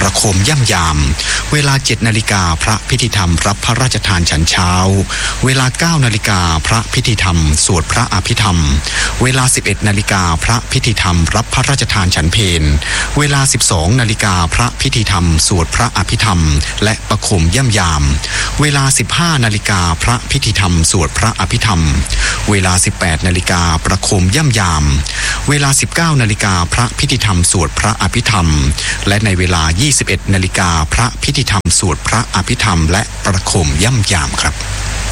ประโคมย่ำยามเวลา 7 นาฬิกาพระพิธีธรรมรับพระราชทานฉันเช้าเวลา 9 นาฬิกาพระพิธีธรรมสวดพระอภิธรรมเวลา 11 นาฬิกาพระพิธีธรรมรับพระราชทานฉันเพลเวลา 12 นาฬิกาพระพิธีธรรมสวดพระอภิธรรมและประโคมย่ำยามเวลา 15 นาฬิกาพระพิธีธรรมสวดพระอภิธรรมเวลา 18 นาฬิกาประโคมย่ำยามเวลา 19 นาฬิกาพระพิธีธรรมสวดพระอภิธรรมและในเวลา 21 นาฬิกาพระพิธีธรรมสวดพระอภิธรรมและประโคมย่ำยามครับ